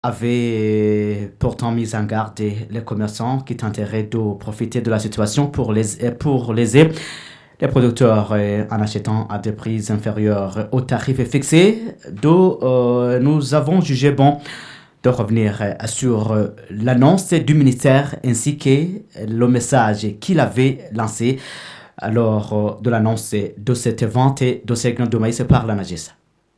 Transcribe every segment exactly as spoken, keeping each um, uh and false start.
avait pourtant mis en garde les commerçants qui tenteraient de profiter de la situation pour les pour léser les producteurs en achetant à des prix inférieurs aux tarifs fixés. D'où euh, nous avons jugé bon de revenir sur l'annonce du ministère ainsi que le message qu'il avait lancé lors de l'annonce de cette vente de ces grains de maïs par la NAGESA.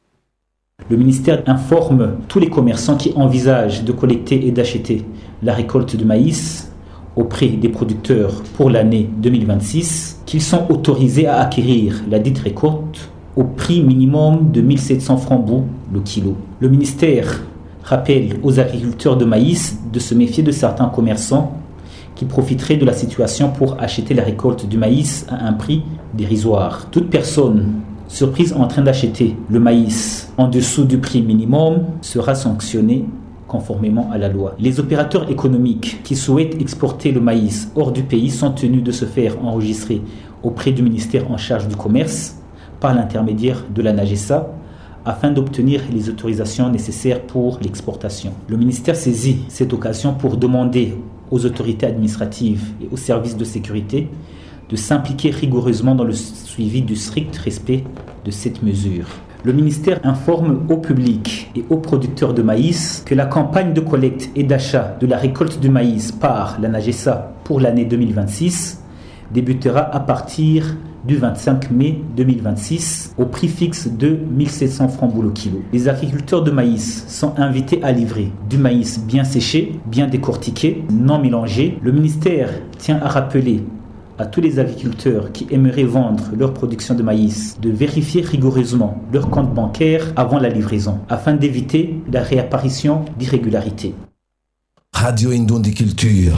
Le ministère informe tous les commerçants qui envisagent de collecter et d'acheter la récolte de maïs auprès des producteurs pour l'année deux mille vingt-six qu'ils sont autorisés à acquérir la dite récolte au prix minimum de mille sept cents francs bout le kilo. Le ministère rappelle aux agriculteurs de maïs de se méfier de certains commerçants qui profiteraient de la situation pour acheter la récolte du maïs à un prix dérisoire. Toute personne surprise en train d'acheter le maïs en dessous du prix minimum sera sanctionnée conformément à la loi. Les opérateurs économiques qui souhaitent exporter le maïs hors du pays sont tenus de se faire enregistrer auprès du ministère en charge du commerce par l'intermédiaire de la NAGESA afin d'obtenir les autorisations nécessaires pour l'exportation. Le ministère saisit cette occasion pour demander aux autorités administratives et aux services de sécurité de s'impliquer rigoureusement dans le suivi du strict respect de cette mesure. Le ministère informe au public et aux producteurs de maïs que la campagne de collecte et d'achat de la récolte du maïs par la NAGESA pour l'année deux mille vingt-six débutera à partir du vingt-cinq mai deux mille vingt-six au prix fixe de mille sept cents francs bout le kilo. Les agriculteurs de maïs sont invités à livrer du maïs bien séché, bien décortiqué, non mélangé. Le ministère tient à rappeler à tous les agriculteurs qui aimeraient vendre leur production de maïs de vérifier rigoureusement leur compte bancaire avant la livraison afin d'éviter la réapparition d'irrégularités. Radio Indondi Culture.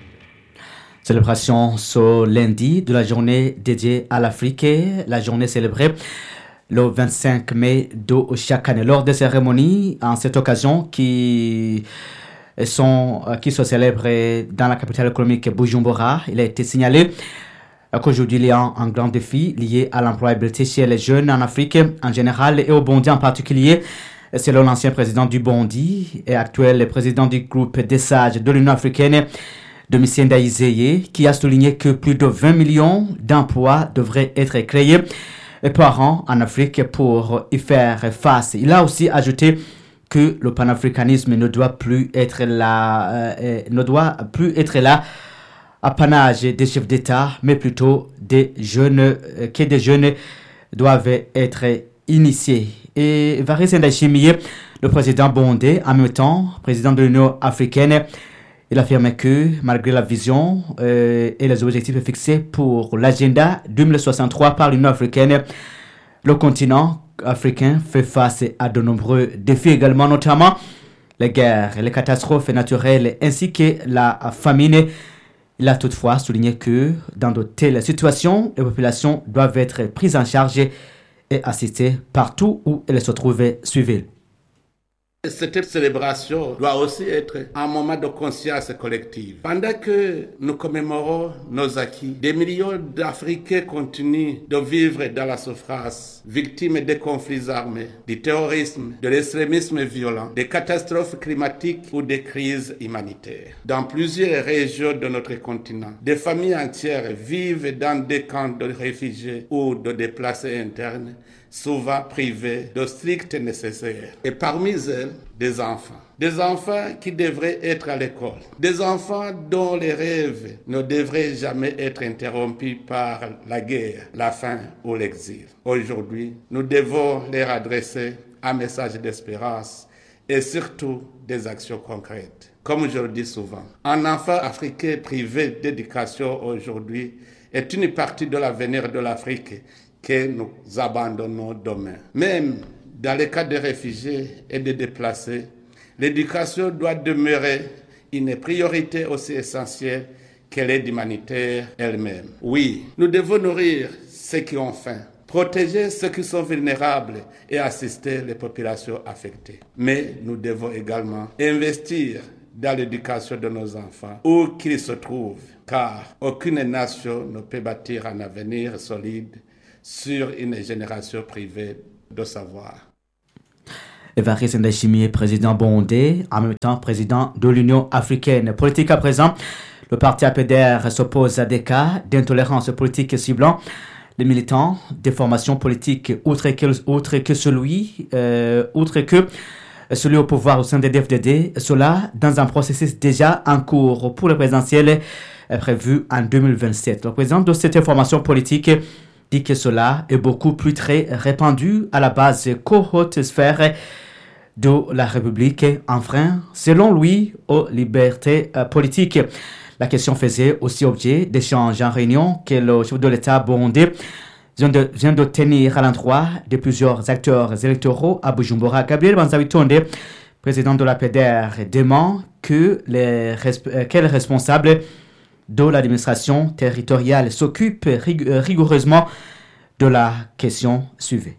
Célébration ce lundi de la journée dédiée à l'Afrique, la journée célébrée le vingt-cinq mai de chaque année. Lors des cérémonies, en cette occasion qui sont, qui se célèbrent dans la capitale économique Bujumbura, il a été signalé qu'aujourd'hui il y a un grand défi lié à l'employabilité chez les jeunes en Afrique en général et au Bondi en particulier. Selon l'ancien président du Bondi et actuel président du groupe des sages de l'Union africaine, Domitien Daïzeye, qui a souligné que plus de vingt millions d'emplois devraient être créés par an en Afrique pour y faire face. Il a aussi ajouté que le panafricanisme ne doit plus être là, euh, ne doit plus être là apanage des chefs d'État, mais plutôt des jeunes, euh, que des jeunes doivent être initiés. Et Varis Ndayishimiye, le président bondé, en même temps président de l'Union africaine, il affirme que malgré la vision euh, et les objectifs fixés pour l'agenda deux mille soixante-trois par l'Union africaine, le continent africain fait face à de nombreux défis également, notamment les guerres, les catastrophes naturelles ainsi que la famine. Il a toutefois souligné que dans de telles situations, les populations doivent être prises en charge et assistées partout où elles se trouvent suivies. Cette célébration doit aussi être un moment de conscience collective. Pendant que nous commémorons nos acquis, des millions d'Africains continuent de vivre dans la souffrance, victimes des conflits armés, du terrorisme, de l'extrémisme violent, des catastrophes climatiques ou des crises humanitaires. Dans plusieurs régions de notre continent, des familles entières vivent dans des camps de réfugiés ou de déplacés internes, souvent privés de strict nécessaire. Et parmi elles, des enfants. Des enfants qui devraient être à l'école. Des enfants dont les rêves ne devraient jamais être interrompus par la guerre, la faim ou l'exil. Aujourd'hui, nous devons leur adresser un message d'espérance et surtout des actions concrètes. Comme je le dis souvent, un enfant africain privé d'éducation aujourd'hui est une partie de l'avenir de l'Afrique que nous abandonnons demain. Même dans les cas de réfugiés et de déplacés, l'éducation doit demeurer une priorité aussi essentielle que l'aide humanitaire elle-même. Oui, nous devons nourrir ceux qui ont faim, protéger ceux qui sont vulnérables et assister les populations affectées. Mais nous devons également investir dans l'éducation de nos enfants, où qu'ils se trouvent, car aucune nation ne peut bâtir un avenir solide sur une génération privée de savoir. Évariste Ndayishimiye, président burundais, en même temps président de l'Union africaine. Politique à présent, le parti A P D R s'oppose à des cas d'intolérance politique ciblant les militants des formations politiques, outre que, outre que celui, euh, outre que celui au pouvoir au sein des D F D D, cela dans un processus déjà en cours pour le présidentiel prévu en deux mille vingt-sept. Le président de cette formation politique dit que cela est beaucoup plus très répandu à la base qu'aux sphères de la République, enfreint, selon lui, aux libertés euh, politiques. La question faisait aussi objet d'échanges en réunion que le chef de l'État burundais vient de, vient de tenir à l'endroit de plusieurs acteurs électoraux à Bujumbura. Gabriel Banzawitonde, président de l'A P D R, demande que les, que les responsables de l'administration territoriale s'occupent rig- rigoureusement de la question suivie.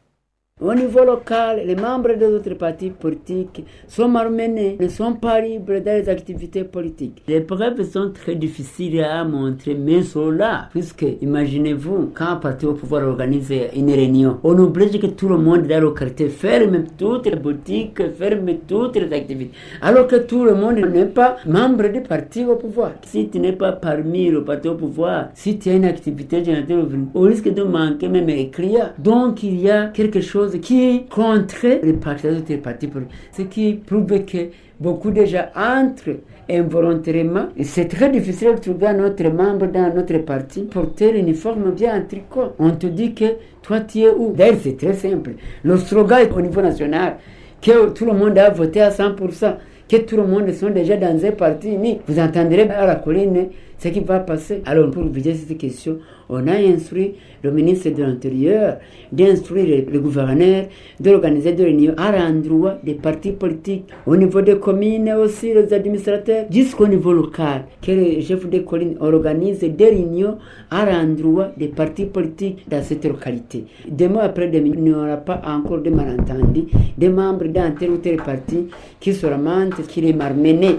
Au niveau local, les membres des autres partis politiques sont malmenés, ne sont pas libres dans les activités politiques. Les preuves sont très difficiles à montrer, mais sont là. Puisque, imaginez-vous, quand un parti au pouvoir organise une réunion, on oblige que tout le monde dans la localité ferme toutes les boutiques, ferme toutes les activités. Alors que tout le monde n'est pas membre du parti au pouvoir. Si tu n'es pas parmi le parti au pouvoir, si tu as une activité générative, on risque de manquer même les clients. Donc, il y a quelque chose qui contre les partis des partis politiques, ce qui prouve que beaucoup de gens entrent involontairement. Et c'est très difficile de trouver un autre membre dans notre parti porter l'uniforme bien en tricot. On te dit que toi tu es où? D'ailleurs c'est très simple. Le slogan est au niveau national que tout le monde a voté à cent pour cent, que tout le monde sont déjà dans un parti unique. Vous entendrez à la colline ce qui va passer. Alors pour viser cette question, on a instruit le ministre de l'Intérieur d'instruire le gouverneur d'organiser des réunions à l'endroit des partis politiques, au niveau des communes aussi, les administrateurs, jusqu'au niveau local, que les chefs de colline organisent des réunions à l'endroit des partis politiques dans cette localité. Des mois après, il n'y aura pas encore de malentendus, des membres d'un tel ou tel parti qui se lamentent, qui les malmenés.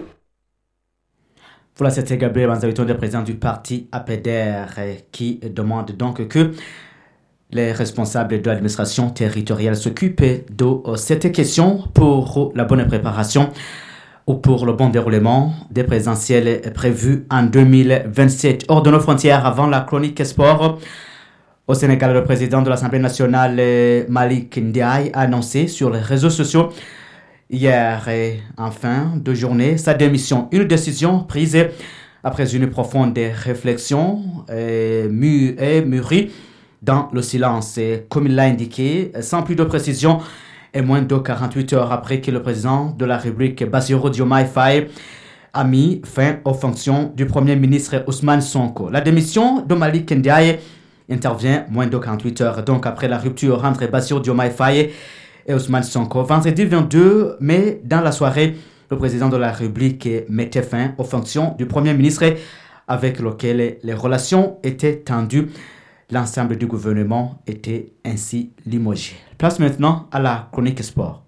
Voilà, c'était Gabriel Banzawitonde, le président du parti A P D R, qui demande donc que les responsables de l'administration territoriale s'occupent de cette question pour la bonne préparation ou pour le bon déroulement des présidentielles prévues en deux mille vingt-sept. Hors de nos frontières, avant la chronique sport, au Sénégal, le président de l'Assemblée nationale, Malick Ndiaye, a annoncé sur les réseaux sociaux hier et en fin de journée sa démission. Une décision prise après une profonde réflexion et, mu- et mûrie dans le silence. Et comme il l'a indiqué, sans plus de précision et moins de quarante-huit heures après que le président de la République, Bassirou Diomaye Faye, a mis fin aux fonctions du Premier ministre Ousmane Sonko. La démission de Malick Ndiaye intervient moins de quarante-huit heures donc après la rupture entre Bassirou Diomaye Faye et Ousmane Sonko. Vendredi vingt-deux mai, dans la soirée, le président de la République mettait fin aux fonctions du Premier ministre avec lequel les relations étaient tendues. L'ensemble du gouvernement était ainsi limogé. Place maintenant à la chronique sport.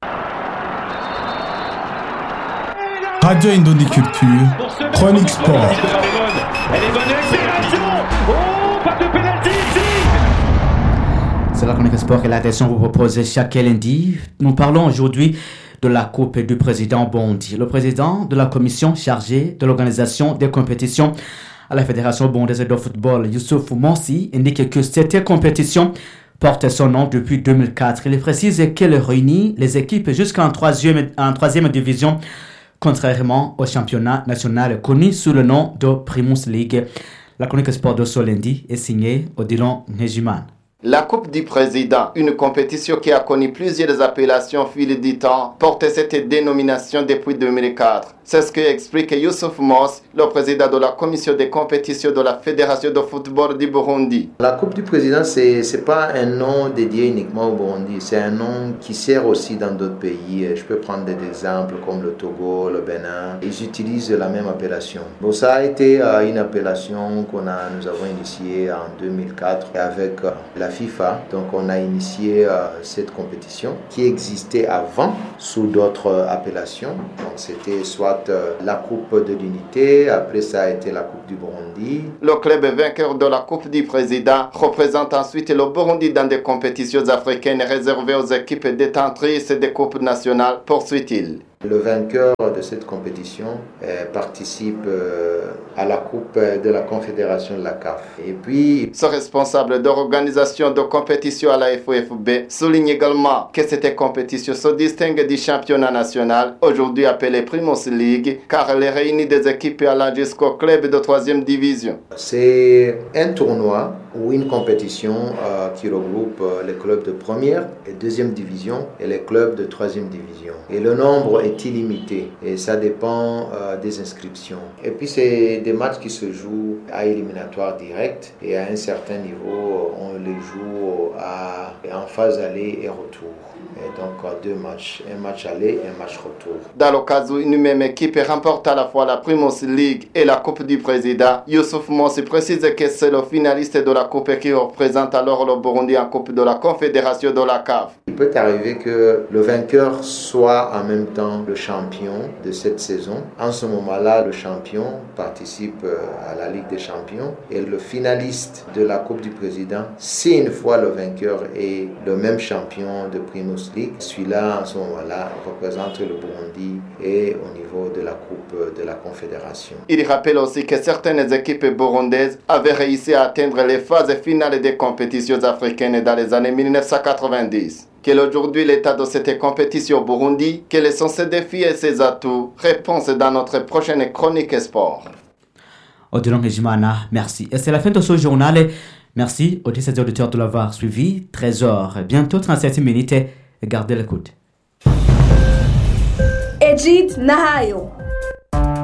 Radio Indondi Culture, chronique sport. Elle est bonne accélération. Oh, pas de pénalty ici. C'est la chronique sport et la question vous propose chaque lundi. Nous parlons aujourd'hui de la Coupe du président Bondi. Le président de la commission chargée de l'organisation des compétitions à la Fédération burundaise de football, Youssouf Monsi, indique que cette compétition porte son nom depuis deux mille quatre. Il précise qu'elle réunit les équipes jusqu'en troisième, en troisième division, contrairement au championnat national connu sous le nom de Primus League. La chronique sport de ce lundi est signée Odilon Nejiman. La Coupe du Président, une compétition qui a connu plusieurs appellations au fil du temps, porte cette dénomination depuis deux mille quatre. C'est ce que explique Youssouf Moss, le président de la commission des compétitions de la Fédération de football du Burundi. La Coupe du Président, ce n'est pas un nom dédié uniquement au Burundi, c'est un nom qui sert aussi dans d'autres pays. Je peux prendre des exemples comme le Togo, le Bénin. Ils utilisent la même appellation. Bon, ça a été une appellation qu'on a, nous avons initiée en deux mille quatre avec la FIFA. Donc on a initié euh, cette compétition qui existait avant sous d'autres euh, appellations. Donc c'était soit euh, la Coupe de l'Unité, après ça a été la Coupe du Burundi. Le club vainqueur de la Coupe du Président représente ensuite le Burundi dans des compétitions africaines réservées aux équipes détentrices des coupes nationales, poursuit-il. Le vainqueur de cette compétition euh, participe euh, à la Coupe de la Confédération de la C A F. Et puis, ce responsable d'organisation de compétition à la F O F B souligne également que cette compétition se distingue du championnat national, aujourd'hui appelé Primus League, car elle réunit des équipes allant jusqu'au club de troisième division. C'est un tournoi ou une compétition euh, qui regroupe euh, les clubs de première et deuxième division et les clubs de troisième division. Et le nombre est illimité et ça dépend euh, des inscriptions. Et puis c'est des matchs qui se jouent à éliminatoire direct et à un certain niveau, on les joue à, en phase aller et retour. Et donc deux matchs, un match aller et un match retour. Dans le cas où une même équipe remporte à la fois la Primus League et la Coupe du Président, Youssouf Mossi précise que c'est le finaliste de la Coupe qui représente alors le Burundi en Coupe de la Confédération de la C A F. Il peut arriver que le vainqueur soit en même temps le champion de cette saison. En ce moment-là, le champion participe à la Ligue des Champions et le finaliste de la Coupe du Président, si une fois le vainqueur est le même champion de Primus League, celui-là, en ce moment-là, représente le Burundi et au niveau de la Coupe de la Confédération. Il rappelle aussi que certaines équipes burundaises avaient réussi à atteindre les phases finales des compétitions africaines dans les années mille neuf cent quatre-vingt-dix. Quel est aujourd'hui l'état de cette compétition au Burundi? Quels sont ses défis et ses atouts? Réponse dans notre prochaine chronique sport. Odilon Ejimana, merci. Et c'est la fin de ce journal. Merci aux dix-sept auditeurs de l'avoir suivi. treize heures, bientôt trente-sept minutes. Gardez l'écoute. Egid Nahayo.